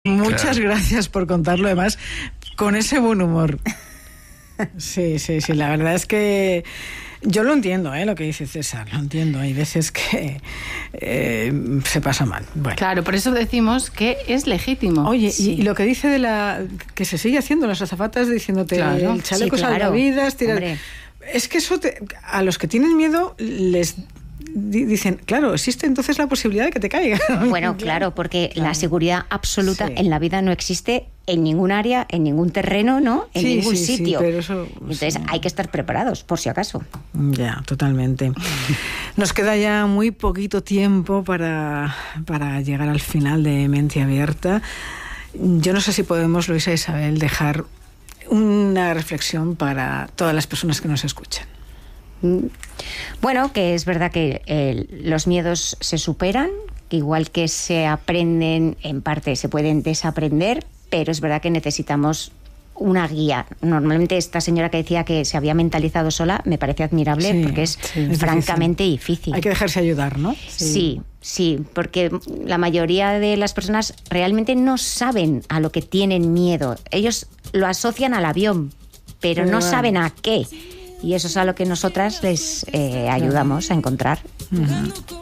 Muchas gracias por contarlo, además, con ese buen humor. Sí, la verdad es que yo lo entiendo, lo que dice César, lo entiendo. Hay veces que se pasa mal. Bueno. Claro, por eso decimos que es legítimo. Oye, sí. y lo que dice de que se sigue haciendo las azafatas diciéndote el chaleco salvavidas, es que eso a los que tienen miedo les dicen, claro, existe entonces la posibilidad de que te caiga. Bueno, claro, porque la seguridad absoluta en la vida no existe en ningún área, en ningún terreno, ¿no? En ningún sitio. Pero eso, entonces hay que estar preparados, por si acaso. Ya, totalmente. Nos queda ya muy poquito tiempo para llegar al final de Mente Abierta. Yo no sé si podemos, Luisa e Isabel, dejar una reflexión para todas las personas que nos escuchan. Bueno, que es verdad que los miedos se superan, que igual que se aprenden, en parte se pueden desaprender, pero es verdad que necesitamos una guía. Normalmente esta señora que decía que se había mentalizado sola me parece admirable, porque es francamente difícil. Hay que dejarse ayudar, ¿no? Sí, porque la mayoría de las personas realmente no saben a lo que tienen miedo. Ellos lo asocian al avión, pero no saben a qué. Y eso es a lo que nosotras les ayudamos a encontrar.